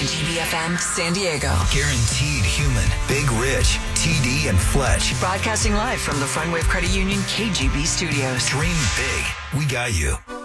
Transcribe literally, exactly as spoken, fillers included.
K G B F M San Diego. Guaranteed human. Big Rich, T D, and Fletch. Broadcasting live from the Frontwave Credit Union K G B studios. Dream big. We got you.